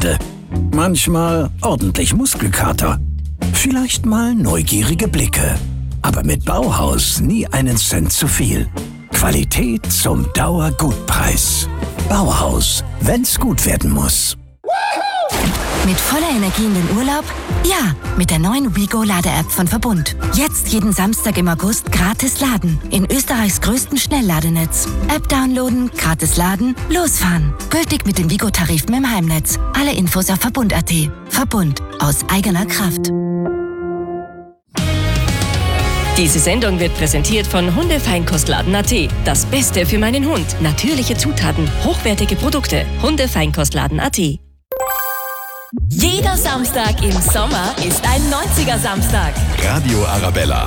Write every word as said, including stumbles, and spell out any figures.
Wochenende. Manchmal ordentlich Muskelkater. Vielleicht mal neugierige Blicke. Aber mit Bauhaus nie einen Cent zu viel. Qualität zum Dauergutpreis. Bauhaus, wenn's gut werden muss. Mit voller Energie in den Urlaub? Ja, mit der neuen WeGo-Lade-App von Verbund. Jetzt jeden Samstag im August gratis laden. In Österreichs größten Schnellladenetz. App downloaden, gratis laden, losfahren. Gültig mit den WeGo-Tarifen im Heimnetz. Alle Infos auf verbund punkt at. Verbund. Aus eigener Kraft. Diese Sendung wird präsentiert von Hundefeinkostladen punkt at. Das Beste für meinen Hund. Natürliche Zutaten, hochwertige Produkte. Hundefeinkostladen punkt at. Jeder Samstag im Sommer ist ein neunziger Samstag. Radio Arabella.